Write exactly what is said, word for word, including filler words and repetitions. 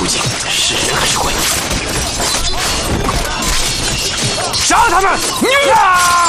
竟是人还是鬼？ 杀他们！啊